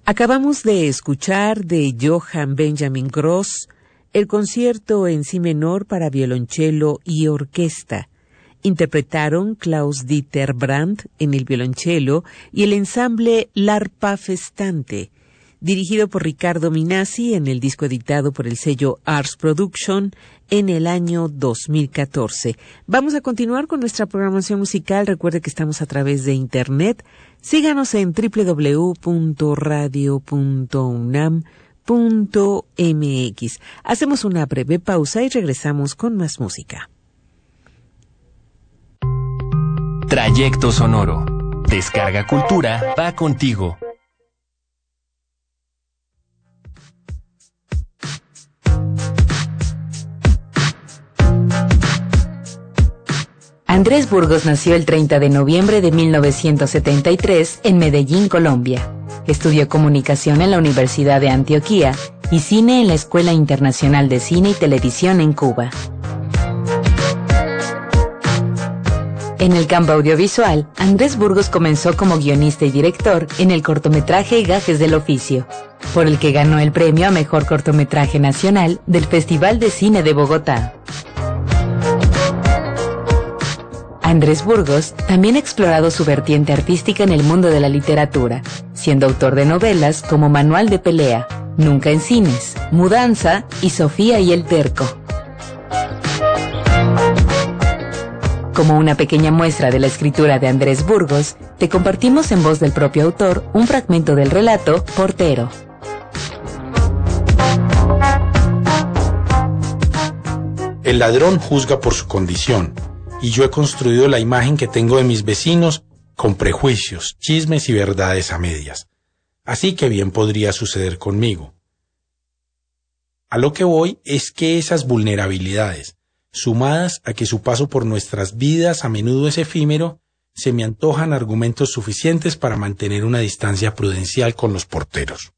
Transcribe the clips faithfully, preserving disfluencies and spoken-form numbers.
Acabamos de escuchar de Johann Benjamin Gross el concierto en si menor para violonchelo y orquesta. Interpretaron Klaus-Dieter Brandt en el violonchelo y el ensamble L'Arpa Festante, dirigido por Riccardo Minasi en el disco editado por el sello Ars Production en el año dos mil catorce. Vamos a continuar con nuestra programación musical. Recuerde que estamos a través de internet. Síganos en doble u doble u doble u punto radio punto unam punto m x. Hacemos una breve pausa y regresamos con más música. Trayecto sonoro. Descarga Cultura va contigo. Andrés Burgos nació el treinta de noviembre de mil novecientos setenta y tres en Medellín, Colombia. Estudió comunicación en la Universidad de Antioquia y cine en la Escuela Internacional de Cine y Televisión en Cuba. En el campo audiovisual, Andrés Burgos comenzó como guionista y director en el cortometraje Gajes del Oficio, por el que ganó el premio a Mejor Cortometraje Nacional del Festival de Cine de Bogotá. Andrés Burgos también ha explorado su vertiente artística en el mundo de la literatura, siendo autor de novelas como Manual de Pelea, Nunca en Cines, Mudanza y Sofía y el Terco. Como una pequeña muestra de la escritura de Andrés Burgos, te compartimos en voz del propio autor un fragmento del relato Portero. El ladrón juzga por su condición, y yo he construido la imagen que tengo de mis vecinos con prejuicios, chismes y verdades a medias. Así que bien podría suceder conmigo. A lo que voy es que esas vulnerabilidades, sumadas a que su paso por nuestras vidas a menudo es efímero, se me antojan argumentos suficientes para mantener una distancia prudencial con los porteros.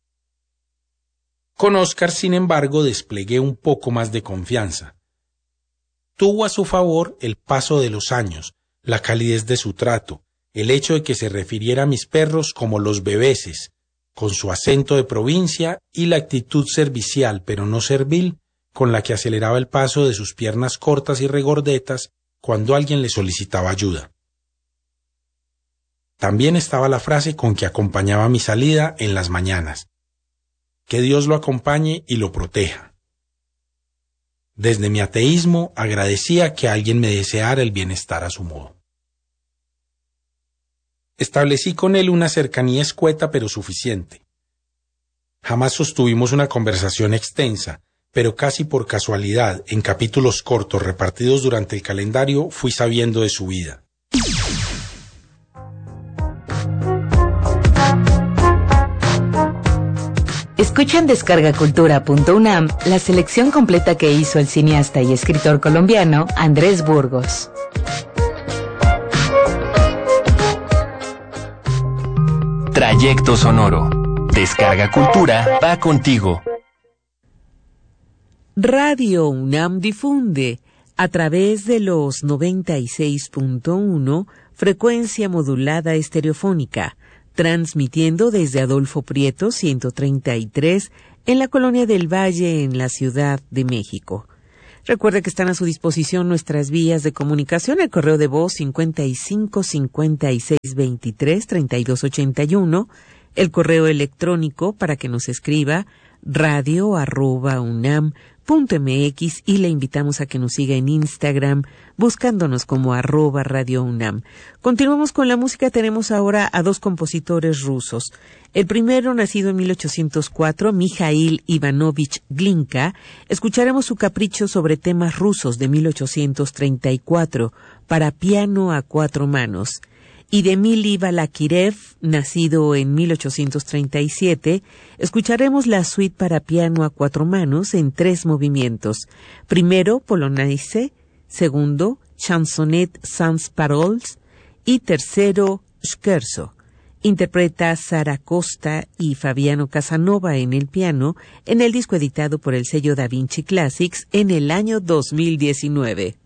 Con Oscar, sin embargo, desplegué un poco más de confianza. Tuvo a su favor el paso de los años, la calidez de su trato, el hecho de que se refiriera a mis perros como los bebeses, con su acento de provincia y la actitud servicial pero no servil, con la que aceleraba el paso de sus piernas cortas y regordetas cuando alguien le solicitaba ayuda. También estaba la frase con que acompañaba mi salida en las mañanas: que Dios lo acompañe y lo proteja. Desde mi ateísmo agradecía que alguien me deseara el bienestar a su modo. Establecí con él una cercanía escueta pero suficiente. Jamás sostuvimos una conversación extensa, pero casi por casualidad, en capítulos cortos repartidos durante el calendario, fui sabiendo de su vida. Escucha en descarga cultura punto unam la selección completa que hizo el cineasta y escritor colombiano Andrés Burgos. Trayecto sonoro. Descarga Cultura va contigo. Radio UNAM difunde a través de los noventa y seis punto uno frecuencia modulada estereofónica, transmitiendo desde Adolfo Prieto ciento treinta y tres en la Colonia del Valle en la Ciudad de México. Recuerde que están a su disposición nuestras vías de comunicación, el correo de voz cincuenta y cinco cincuenta y seis veintitrés treinta y dos ochenta y uno, el correo electrónico para que nos escriba radio arroba unam punto mx y le invitamos a que nos siga en Instagram buscándonos como arroba Radio UNAM. Continuamos con la música. Tenemos ahora a dos compositores rusos. El primero, nacido en mil ochocientos cuatro, Mikhail Ivanovich Glinka. Escucharemos su capricho sobre temas rusos de mil ochocientos treinta y cuatro para piano a cuatro manos. Y de Mili Balakirev, nacido en mil ochocientos treinta y siete, escucharemos la suite para piano a cuatro manos en tres movimientos. Primero, Polonaise, segundo, Chansonnet sans paroles y tercero, Scherzo. Interpreta Sara Costa y Fabiano Casanova en el piano en el disco editado por el sello Da Vinci Classics en el año dos mil diecinueve.